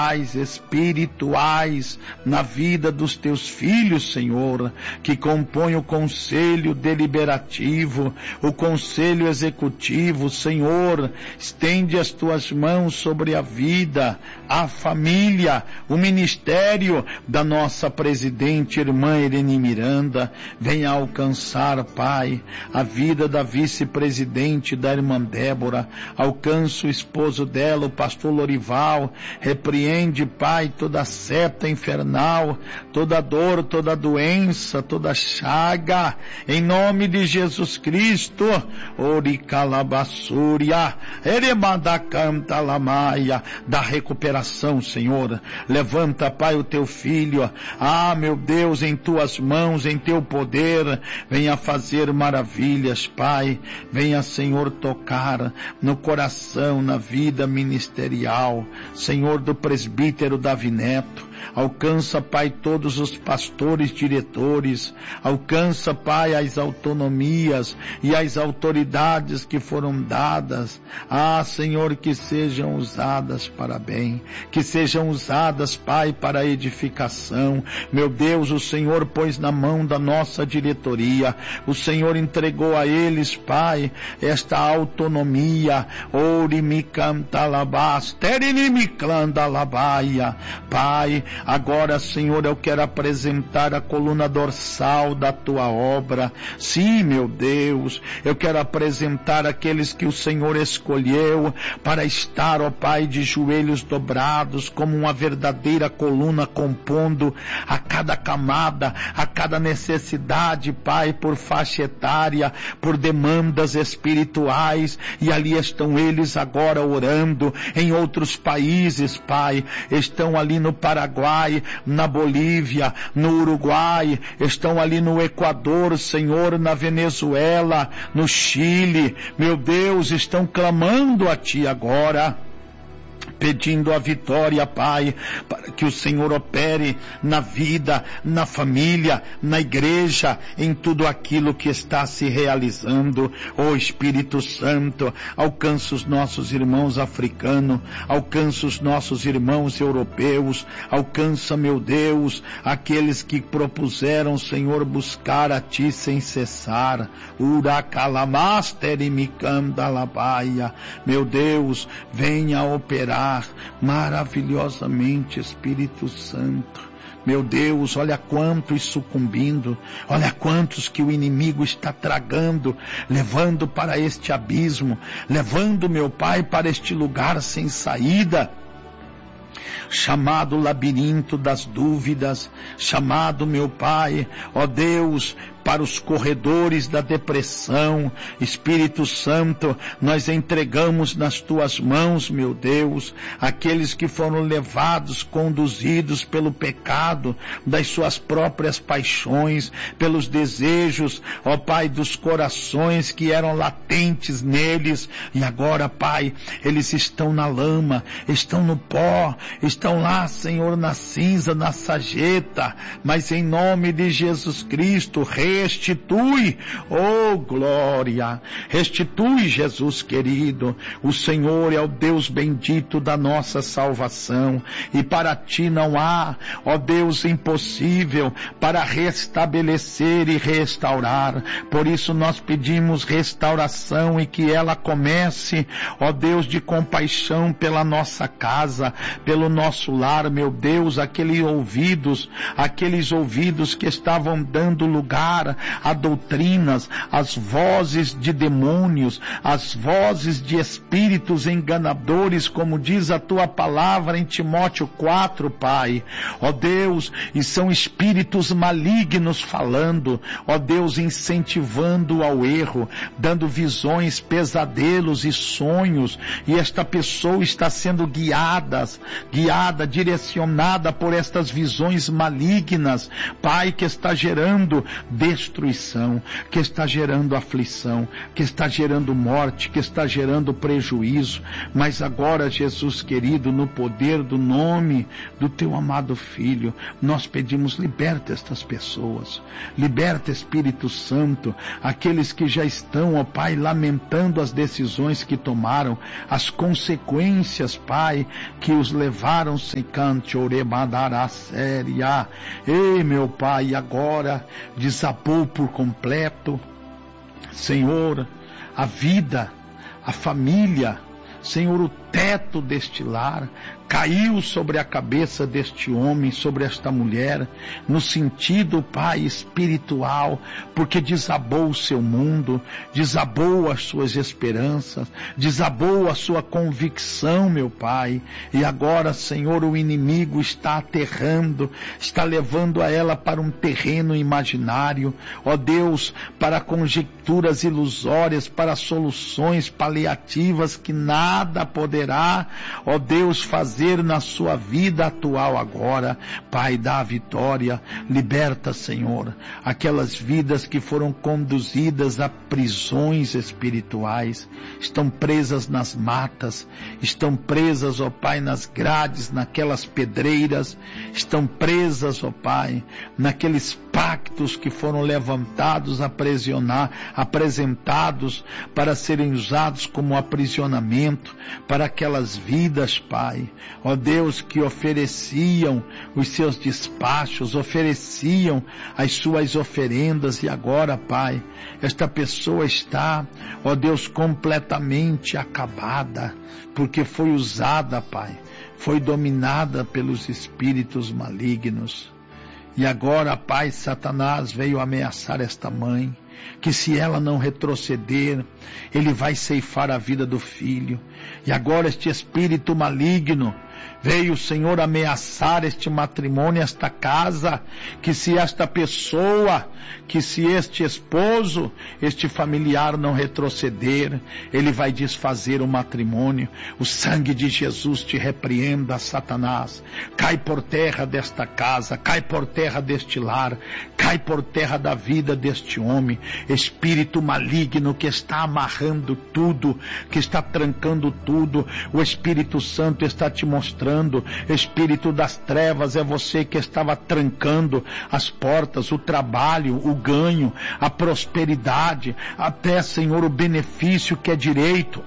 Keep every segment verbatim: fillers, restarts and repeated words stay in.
espirituais na vida dos teus filhos, Senhor, que compõem o conselho deliberativo, o conselho executivo. Senhor, estende as tuas mãos sobre a vida, a família, o ministério da nossa presidente, irmã Irene Miranda. Venha alcançar, Pai, a vida da vice-presidente, da irmã Débora. Alcança o esposo dela, o pastor Lorival. Repreende, Pai, toda seta infernal, toda dor, toda doença, toda chaga, em nome de Jesus Cristo. Oricalabassúria, eremadacanta lamaia, da recuperação, Senhor. Levanta, Pai, o teu filho, ah, meu Deus, em tuas mãos, em teu poder, venha fazer maravilhas, Pai. Venha, Senhor, tocar no coração, na vida ministerial, Senhor, do presbítero Davi Neto. Alcança, Pai, todos os pastores, diretores. Alcança, Pai, as autonomias e as autoridades que foram dadas. Ah, Senhor, que sejam usadas para bem, que sejam usadas, Pai, para edificação. Meu Deus, o Senhor pôs na mão da nossa diretoria, o Senhor entregou a eles, Pai, esta autonomia. Ourimicantalabás, terinimiclandalabaia. Pai, agora, Senhor, eu quero apresentar a coluna dorsal da tua obra. Sim, meu Deus, eu quero apresentar aqueles que o Senhor escolheu para estar, ó Pai, de joelhos dobrados, como uma verdadeira coluna, compondo a cada camada, a cada necessidade, Pai, por faixa etária, por demandas espirituais. E ali estão eles agora orando. Em outros países, Pai, estão ali no Paraguai, na Bolívia, no Uruguai, estão ali no Equador, Senhor, na Venezuela, no Chile. Meu Deus, estão clamando a Ti agora, pedindo a vitória, Pai, para que o Senhor opere na vida, na família, na igreja, em tudo aquilo que está se realizando. Ó Espírito Santo, alcança os nossos irmãos africanos, alcança os nossos irmãos europeus, alcança, meu Deus, aqueles que propuseram, Senhor, buscar a Ti sem cessar. Uracalamasterimicandalabaia. Meu Deus, venha operar maravilhosamente, Espírito Santo. Meu Deus, olha quantos sucumbindo, olha quantos que o inimigo está tragando, levando para este abismo, levando, meu Pai, para este lugar sem saída, chamado labirinto das dúvidas, chamado, meu Pai, ó Deus, para os corredores da depressão. Espírito Santo, nós entregamos nas Tuas mãos, meu Deus, aqueles que foram levados, conduzidos pelo pecado, das suas próprias paixões, pelos desejos, ó Pai, dos corações que eram latentes neles, e agora, Pai, eles estão na lama, estão no pó, estão lá, Senhor, na cinza, na sarjeta, mas em nome de Jesus Cristo, restitui, oh glória, restitui, Jesus querido. O Senhor é o Deus bendito da nossa salvação, e para Ti não há, ó Deus, impossível para restabelecer e restaurar. Por isso nós pedimos restauração, e que ela comece, ó Deus, de compaixão pela nossa casa, pelo nosso lar, meu Deus, aqueles ouvidos, aqueles ouvidos que estavam dando lugar a doutrinas, as vozes de demônios, as vozes de espíritos enganadores, como diz a Tua palavra em Timóteo quatro, Pai. Ó Deus, e são espíritos malignos falando, ó Deus, incentivando ao erro, dando visões, pesadelos e sonhos, e esta pessoa está sendo guiada, guiada, direcionada por estas visões malignas, Pai, que está gerando destruição, que está gerando aflição, que está gerando morte, que está gerando prejuízo. Mas agora, Jesus querido, no poder do nome do teu amado Filho, nós pedimos, liberta estas pessoas, liberta, Espírito Santo, aqueles que já estão, ó Pai, lamentando as decisões que tomaram, as consequências, Pai, que os levaram sem cante, orebadará séria. Ei, meu Pai, agora desabou por completo, Senhor, a vida, a família, Senhor, o teto deste lar caiu sobre a cabeça deste homem, sobre esta mulher, no sentido, Pai, espiritual, porque desabou o seu mundo, desabou as suas esperanças, desabou a sua convicção, meu Pai, e agora, Senhor, o inimigo está aterrando, está levando a ela para um terreno imaginário, ó Deus, para conjecturas ilusórias, para soluções paliativas que nada poderá, ó Deus, fazer na sua vida atual agora. Pai, dá a vitória, liberta, Senhor, aquelas vidas que foram conduzidas a prisões espirituais, estão presas nas matas, estão presas, ó Pai, nas grades, naquelas pedreiras, estão presas, ó Pai, naqueles pactos que foram levantados, aprisionar, apresentados para serem usados como aprisionamento para aquelas vidas, Pai, ó Deus, que ofereciam os seus despachos, ofereciam as suas oferendas, e agora, Pai, esta pessoa está, ó Deus, completamente acabada, porque foi usada, Pai, foi dominada pelos espíritos malignos. E agora, Pai, Satanás veio ameaçar esta mãe, que se ela não retroceder, ele vai ceifar a vida do filho. E agora este espírito maligno veio, Senhor, ameaçar este matrimônio, esta casa, que se esta pessoa, que se este esposo, este familiar não retroceder, ele vai desfazer o matrimônio. O sangue de Jesus te repreenda, Satanás. Cai por terra desta casa, cai por terra deste lar, cai por terra da vida deste homem. Espírito maligno que está amarrando tudo, que está trancando tudo, o Espírito Santo está te mostrando. Espírito das trevas, é você que estava trancando as portas, o trabalho, o ganho, a prosperidade, até, Senhor, o benefício que é direito,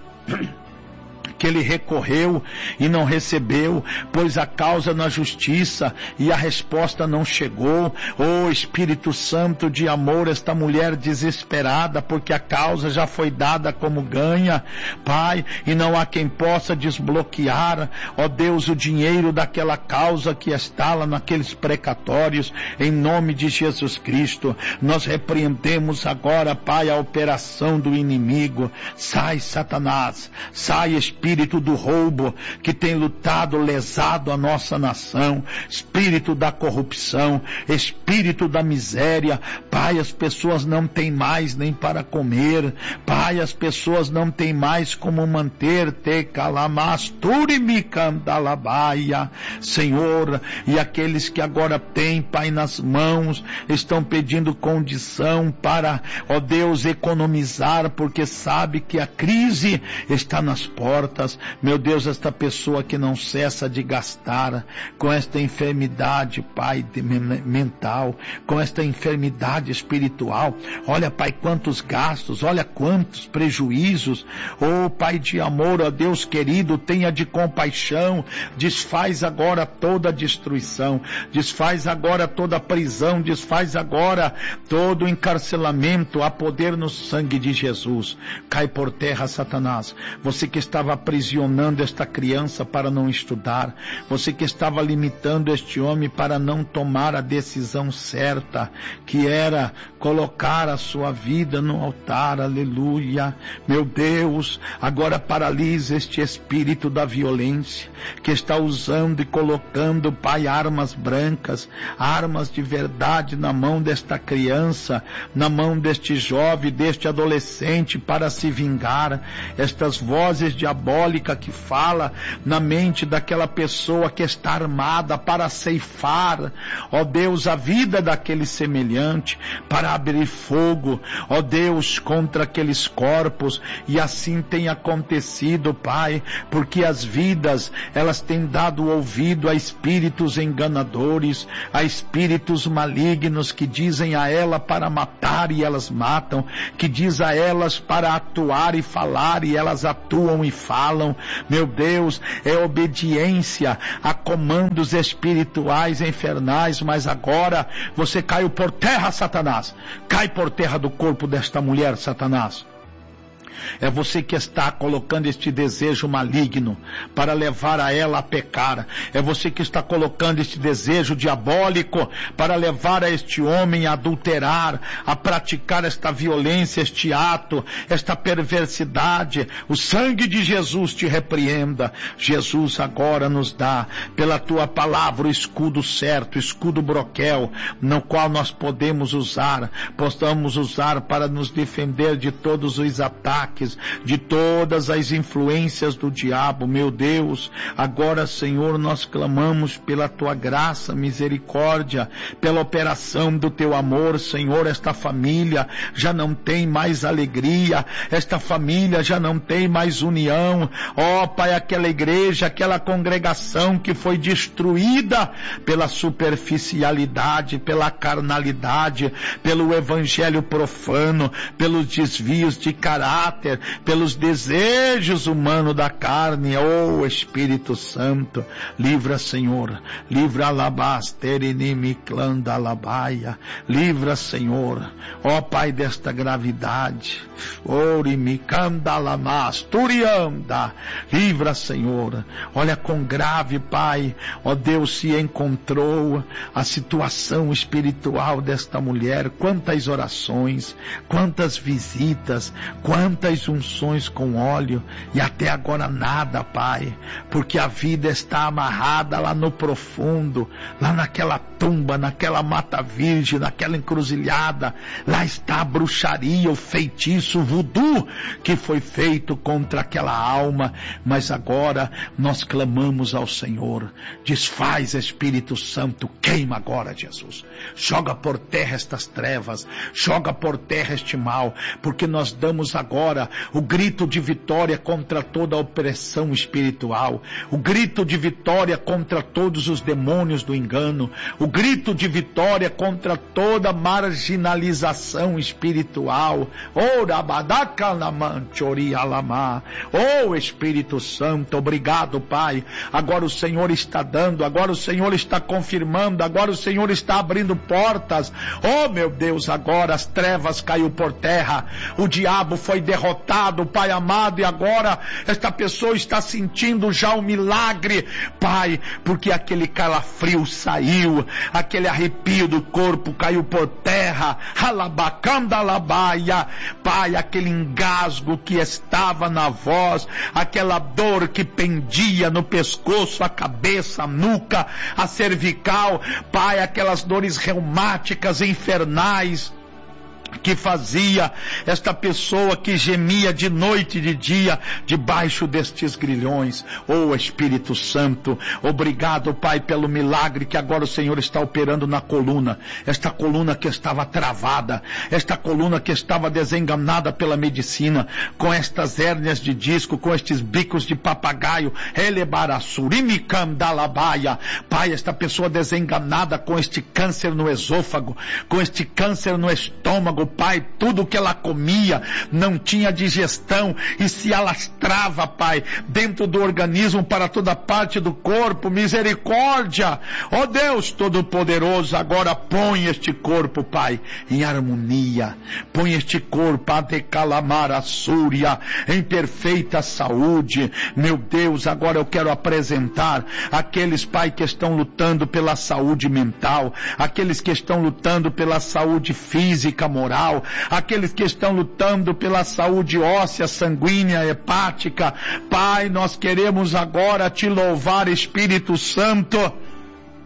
que ele recorreu e não recebeu, pôs a causa na justiça e a resposta não chegou. Oh, Espírito Santo de amor, esta mulher desesperada, porque a causa já foi dada como ganha, Pai, e não há quem possa desbloquear, ó Deus, o dinheiro daquela causa que está lá naqueles precatórios. Em nome de Jesus Cristo, nós repreendemos agora, Pai, a operação do inimigo. Sai, Satanás, sai, Espírito Espírito do roubo que tem lutado, lesado a nossa nação, espírito da corrupção, espírito da miséria. Pai, as pessoas não têm mais nem para comer, Pai, as pessoas não têm mais como manter, te calamasture me candalabaia, Senhor, e aqueles que agora têm, Pai, nas mãos, estão pedindo condição para, ó Deus, economizar, porque sabe que a crise está nas portas. Meu Deus, esta pessoa que não cessa de gastar com esta enfermidade, Pai, de, mental, com esta enfermidade espiritual, olha, Pai, quantos gastos, olha quantos prejuízos. Oh, Pai de amor, ó Deus querido, tenha de compaixão, desfaz agora toda a destruição, desfaz agora toda a prisão, desfaz agora todo o encarcelamento, há poder no sangue de Jesus. Cai por terra, Satanás, você que estava aprisionando esta criança para não estudar, você que estava limitando este homem para não tomar a decisão certa, que era colocar a sua vida no altar, aleluia. Meu Deus, agora paralisa este espírito da violência, que está usando e colocando, Pai, armas brancas, armas de verdade na mão desta criança, na mão deste jovem, deste adolescente, para se vingar. Estas vozes diabólicas diabólica que fala na mente daquela pessoa que está armada para ceifar, ó Deus, a vida daquele semelhante, para abrir fogo, ó Deus, contra aqueles corpos, e assim tem acontecido, Pai, porque as vidas, elas têm dado ouvido a espíritos enganadores, a espíritos malignos que dizem a ela para matar e elas matam, que diz a elas para atuar e falar e elas atuam e falam. Meu Deus, é obediência a comandos espirituais infernais, mas agora você caiu por terra, Satanás. Cai por terra do corpo desta mulher, Satanás. É você que está colocando este desejo maligno para levar a ela a pecar. É você que está colocando este desejo diabólico para levar a este homem a adulterar, a praticar esta violência, este ato, esta perversidade. O sangue de Jesus te repreenda. Jesus agora nos dá, pela tua palavra, o escudo certo, o escudo broquel, no qual nós podemos usar, possamos usar para nos defender de todos os ataques, de todas as influências do diabo. Meu Deus, agora, Senhor, nós clamamos pela tua graça, misericórdia, pela operação do teu amor. Senhor, esta família já não tem mais alegria, esta família já não tem mais união. Ó Pai, aquela igreja, aquela congregação que foi destruída pela superficialidade, pela carnalidade, pelo evangelho profano, pelos desvios de caráter, pelos desejos humanos da carne. Oh Espírito Santo, livra, Senhor, livra alabasterenimiclanda alabaia, livra, Senhor, ó Pai, desta gravidade, orimicandalamas-turianda, livra, Senhor. Olha quão grave, Pai, ó Deus, se encontrou a situação espiritual desta mulher. Quantas orações, quantas visitas, quantas unções com óleo, e até agora nada, Pai, porque a vida está amarrada lá no profundo, lá naquela tumba, naquela mata virgem, naquela encruzilhada. Lá está a bruxaria, o feitiço, o voodoo que foi feito contra aquela alma. Mas agora nós clamamos ao Senhor: desfaz, Espírito Santo, queima agora, Jesus, joga por terra estas trevas, joga por terra este mal, porque nós damos agora o grito de vitória contra toda a opressão espiritual, o grito de vitória contra todos os demônios do engano, o grito de vitória contra toda marginalização espiritual. Oh Espírito Santo, obrigado, Pai. Agora o Senhor está dando, agora o Senhor está confirmando, agora o Senhor está abrindo portas. Oh meu Deus, agora as trevas caiu por terra, o diabo foi derrotado, Pai amado, e agora esta pessoa está sentindo já o milagre, Pai, porque aquele calafrio saiu, aquele arrepio do corpo caiu por terra, alabacandalabaia, Pai, aquele engasgo que estava na voz, aquela dor que pendia no pescoço, a cabeça, a nuca, a cervical, Pai, aquelas dores reumáticas infernais que fazia esta pessoa que gemia de noite e de dia debaixo destes grilhões. Oh Espírito Santo, obrigado, Pai, pelo milagre que agora o Senhor está operando na coluna, esta coluna que estava travada, esta coluna que estava desenganada pela medicina, com estas hérnias de disco, com estes bicos de papagaio, elebarassurimicandalabaia, Pai, esta pessoa desenganada com este câncer no esôfago, com este câncer no estômago, Pai, tudo que ela comia não tinha digestão e se alastrava, Pai, dentro do organismo para toda parte do corpo. Misericórdia, ó Deus Todo-Poderoso, agora põe este corpo, Pai, em harmonia, põe este corpo adecalamarasúria em perfeita saúde. Meu Deus, agora eu quero apresentar aqueles, Pai, que estão lutando pela saúde mental, aqueles que estão lutando pela saúde física, moral, aqueles que estão lutando pela saúde óssea, sanguínea, hepática. Pai, nós queremos agora te louvar, Espírito Santo,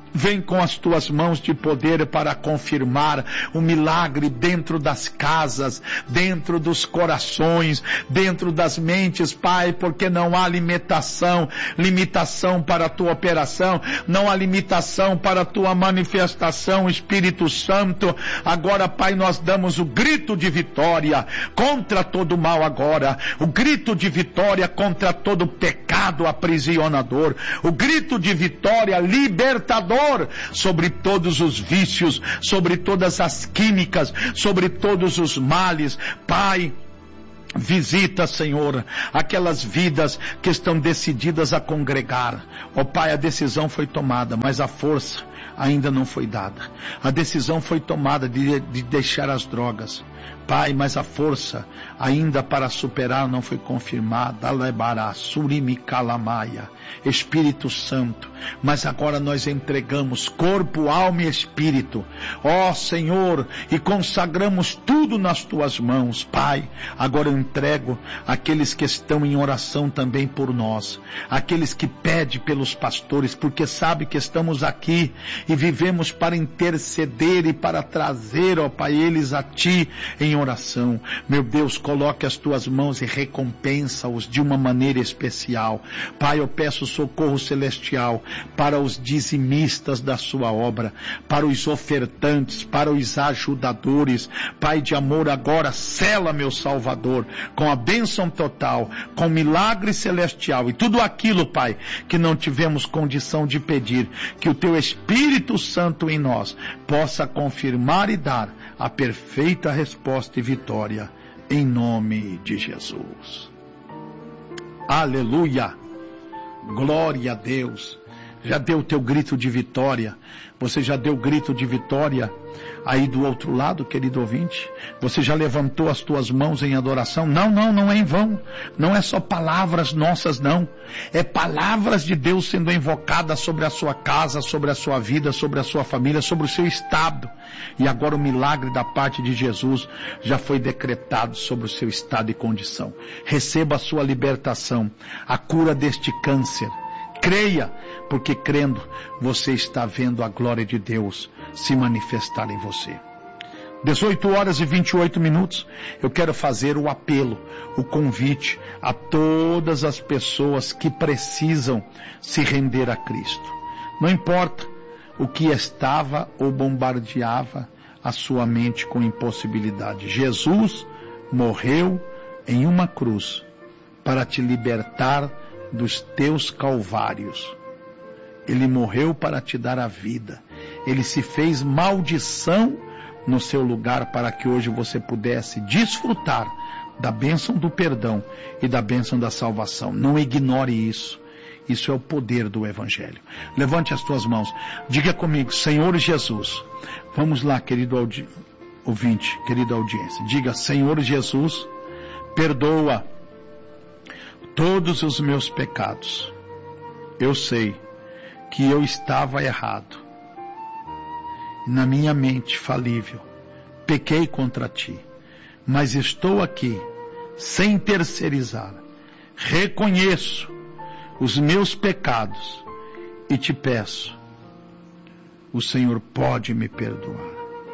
Vem com as tuas mãos de poder para confirmar o milagre dentro das casas, dentro dos corações, dentro das mentes, Pai, porque não há limitação, limitação para a tua operação, não há limitação para a tua manifestação, Espírito Santo. Agora, Pai, nós damos o grito de vitória contra todo o mal agora, o grito de vitória contra todo pecado aprisionador, o grito de vitória libertador sobre todos os vícios, sobre todas as químicas, sobre todos os males. Pai, visita, Senhor, aquelas vidas que estão decididas a congregar. Ó Pai, a decisão foi tomada, mas a força ainda não foi dada. A decisão foi tomada de, de deixar as drogas, Pai, mas a força ainda para superar não foi confirmada. Alebará, surimi calamaia, Espírito Santo, mas agora nós entregamos corpo, alma e espírito, ó Senhor, e consagramos tudo nas tuas mãos, Pai. Agora eu entrego aqueles que estão em oração também por nós, aqueles que pedem pelos pastores, porque sabe que estamos aqui e vivemos para interceder e para trazer, ó Pai, eles a Ti em oração. Meu Deus, coloque as tuas mãos e recompensa-os de uma maneira especial. Pai, eu peço socorro celestial para os dizimistas da sua obra, para os ofertantes, para os ajudadores. Pai de amor, agora sela, meu Salvador, com a bênção total, com milagre celestial e tudo aquilo, Pai, que não tivemos condição de pedir, que o Teu Espírito Santo em nós possa confirmar e dar a perfeita resposta e vitória, em nome de Jesus. Aleluia, glória a Deus. Já deu o teu grito de vitória? Você já deu o grito de vitória aí do outro lado, querido ouvinte? Você já levantou as tuas mãos em adoração? Não, não, não é em vão. Não é só palavras nossas, não. É palavras de Deus sendo invocadas sobre a sua casa, sobre a sua vida, sobre a sua família, sobre o seu estado. E agora o milagre da parte de Jesus já foi decretado sobre o seu estado e condição. Receba a sua libertação, a cura deste câncer. Creia, porque crendo, você está vendo a glória de Deus se manifestar em você. dezoito horas e vinte e oito minutos, eu quero fazer o apelo, o convite a todas as pessoas que precisam se render a Cristo. Não importa o que estava ou bombardeava a sua mente com impossibilidade. Jesus morreu em uma cruz para te libertar dos teus calvários. Ele morreu para te dar a vida. Ele se fez maldição no seu lugar para que hoje você pudesse desfrutar da bênção do perdão e da bênção da salvação. Não ignore isso. Isso é o poder do Evangelho. Levante as tuas mãos. Diga comigo, Senhor Jesus. Vamos lá, querido audi... ouvinte, querida audiência. Diga, Senhor Jesus, perdoa todos os meus pecados. Eu sei que eu estava errado. Na minha mente falível, pequei contra Ti. Mas estou aqui, sem terceirizar. Reconheço os meus pecados e Te peço. O Senhor pode me perdoar.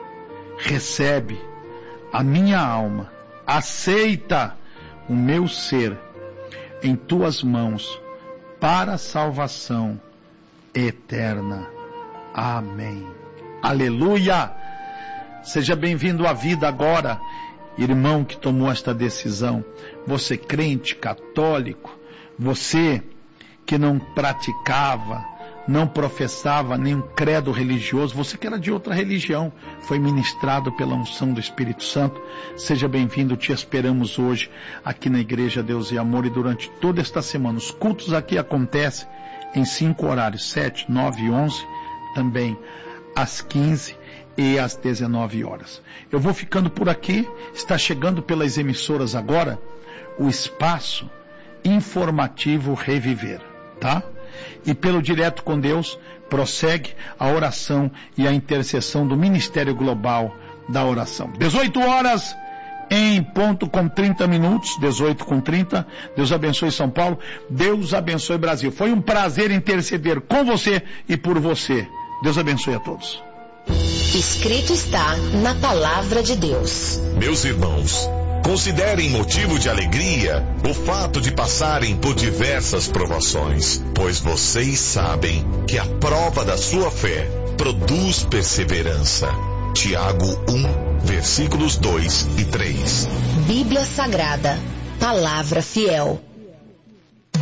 Recebe a minha alma. Aceita o meu ser em Tuas mãos, para a salvação eterna. Amém. Aleluia! Seja bem-vindo à vida agora, irmão que tomou esta decisão. Você crente, católico, você que não praticava, não professava nenhum credo religioso, você que era de outra religião, foi ministrado pela unção do Espírito Santo. Seja bem-vindo, te esperamos hoje aqui na Igreja Deus e Amor, e durante toda esta semana. Os cultos aqui acontecem em cinco horários, sete, nove e onze, também às quinze e às dezenove horas. Eu vou ficando por aqui. Está chegando pelas emissoras agora o espaço informativo Reviver, tá? E pelo Direto com Deus prossegue a oração e a intercessão do Ministério Global da Oração. dezoito horas em ponto com trinta minutos, dezoito com trinta. Deus abençoe São Paulo, Deus abençoe Brasil. Foi um prazer interceder com você e por você Deus abençoe a todos. Escrito está na palavra de Deus. Meus irmãos, considerem motivo de alegria o fato de passarem por diversas provações, pois vocês sabem que a prova da sua fé produz perseverança. Tiago um, versículos dois e três. Bíblia Sagrada, palavra fiel.